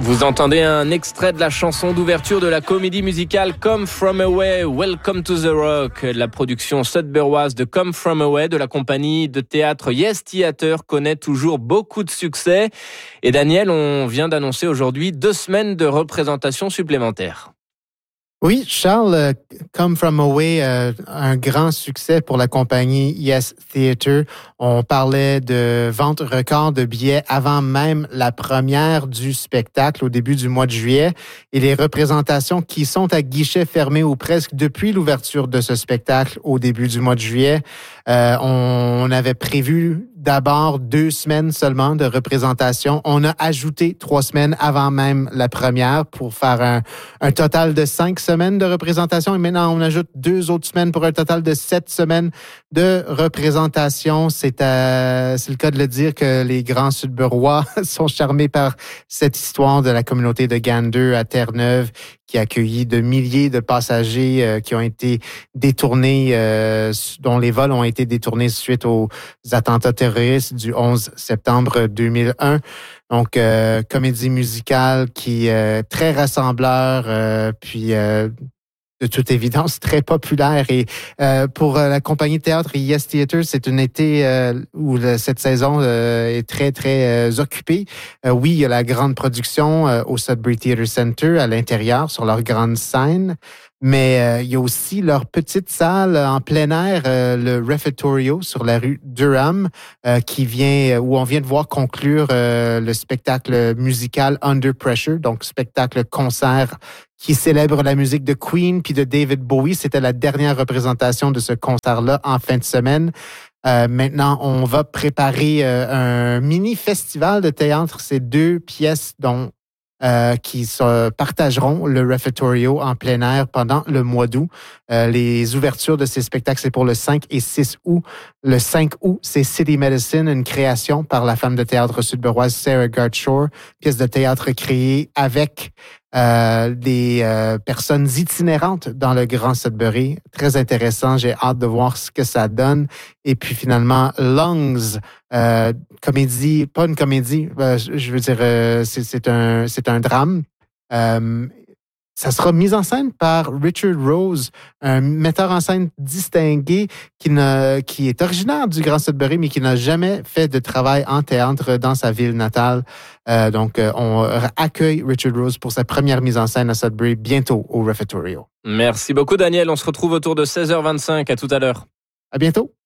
Vous entendez un extrait de la chanson d'ouverture de la comédie musicale Come From Away, Welcome to the Rock. La production sudburoise de Come From Away de la compagnie de théâtre Yes Theatre connaît toujours beaucoup de succès. Et Daniel, on vient d'annoncer aujourd'hui 2 semaines de représentation supplémentaires. Oui, Charles, Come From Away, un grand succès pour la compagnie Yes Theatre. On parlait de vente record de billets avant même la première du spectacle au début du mois de juillet. Et les représentations qui sont à guichet fermé ou presque depuis l'ouverture de ce spectacle au début du mois de juillet, on avait prévu d'abord 2 semaines seulement de représentation. On a ajouté 3 semaines avant même la première pour faire un total de 5 semaines de représentation. Et maintenant, on ajoute 2 autres semaines pour un total de 7 semaines de représentation. C'est le cas de le dire que les grands Sudburois sont charmés par cette histoire de la communauté de Gander à Terre-Neuve qui a accueilli de milliers de passagers qui ont été détournés, dont les vols ont été détournés suite aux attentats terroristes du 11 septembre 2001. Donc, comédie musicale qui est très rassembleur, puis de toute évidence très populaire. Et pour la compagnie de théâtre Yes Theatre, c'est un été où cette saison est très, très occupée. Oui, il y a la grande production au Sudbury Theatre Center à l'intérieur, sur leur grande scène. Mais il y a aussi leur petite salle en plein air, le Refectorio sur la rue Durham, où on vient de voir conclure le spectacle musical Under Pressure, donc spectacle-concert qui célèbre la musique de Queen puis de David Bowie. C'était la dernière représentation de ce concert-là en fin de semaine. Maintenant, on va préparer un mini-festival de théâtre, ces 2 pièces dont qui se partageront le Refectorio en plein air pendant le mois d'août. Les ouvertures de ces spectacles, c'est pour le 5 et 6 août. Le 5 août, c'est City Medicine, une création par la femme de théâtre sudburoise Sarah Gartshore, pièce de théâtre créée avec des personnes itinérantes dans le Grand Sudbury. Très intéressant, j'ai hâte de voir ce que ça donne. Et puis finalement, Lungs, comédie, pas une comédie, je veux dire, c'est un drame. Ça sera mis en scène par Richard Rose, un metteur en scène distingué qui est originaire du Grand Sudbury, mais qui n'a jamais fait de travail en théâtre dans sa ville natale. Donc, on accueille Richard Rose pour sa première mise en scène à Sudbury bientôt au Refectorio. Merci beaucoup, Daniel. On se retrouve autour de 16h25. À tout à l'heure. À bientôt.